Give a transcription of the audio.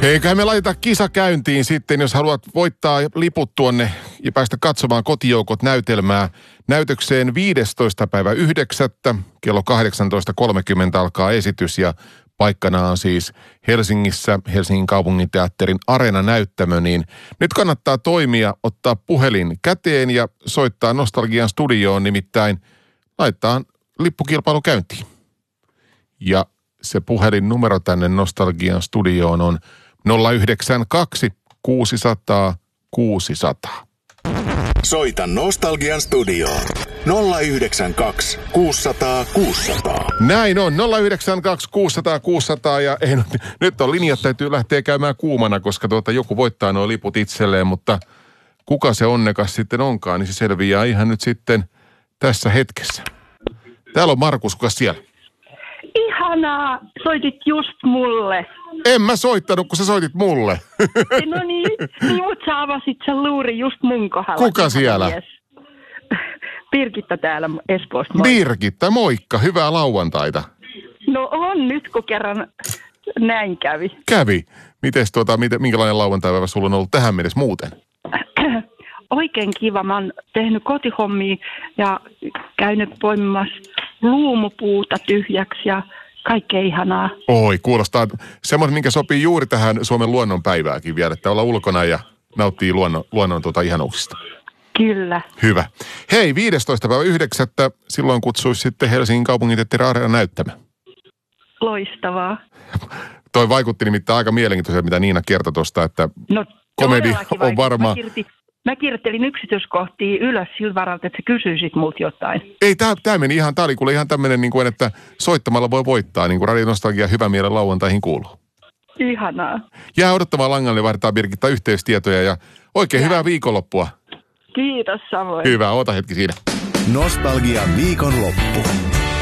Eiköhän me laiteta kisa käyntiin sitten, jos haluat voittaa liput tuonne ja päästä katsomaan Kotijoukot näytelmää. Näytökseen 15.9. kello 18.30 alkaa esitys ja paikkana on siis Helsingissä Helsingin kaupunginteatterin Areena-näyttämö. Niin nyt kannattaa toimia, ottaa puhelin käteen ja soittaa Nostalgian studioon, nimittäin laittaa lippukilpailu käyntiin. Ja se puhelinnumero tänne Nostalgian studioon on 092 600 600. Soita Nostalgian studioon 092 600 600. Näin on, 092 600 600 ja ei, nyt on linjat, täytyy lähteä käymään kuumana, koska joku voittaa nuo liput itselleen, mutta kuka se onnekas sitten onkaan, niin se selviää ihan nyt sitten tässä hetkessä. Täällä on Markus, kuka siellä? Ihanaa, soitit just mulle. En mä soittanut, kun sä soitit mulle. No niin, mutta sä avasit sen luuri just mun kohdalla. Kuka siellä? Mies. Birgitta täällä Espoosta. Moi. Birgitta, moikka, hyvää lauantaita. No on nyt, kun kerran näin kävi. Kävi. Mites minkälainen lauantaipäivä sulla on ollut tähän mennessä muuten? Oikein kiva. Mä oon tehnyt kotihommia ja käynyt poimimassa luumupuuta tyhjäksi ja kaikkea ihanaa. Oi, kuulostaa semmoinen, minkä sopii juuri tähän Suomen luonnonpäivääkin vielä, että olla ulkona ja nauttii luonnon ihanuuksista. Kyllä. Hyvä. Hei, 15.9. silloin kutsuisi sitten Helsingin kaupunginteatterin Areena näyttämään. Loistavaa. Toi vaikutti nimittäin aika mielenkiintoiselta, mitä Niina kertoi tuosta, että komedi on varma. Mä kirjoittelin yksityiskohtia ylös sillä varalta, että sä kysyisit multa jotain. Ei, tää meni ihan, tää oli kuule ihan tämmönen niin kuin, että soittamalla voi voittaa, niin kuin Radio Nostalgia hyvä mielen lauantaihin kuuluu. Ihanaa. Jää odottamaan langalle, vaihdetaan Birgitta yhteystietoja ja oikein hyvää viikonloppua. Kiitos samoin. Hyvä, oota hetki siinä. Nostalgian viikonloppu.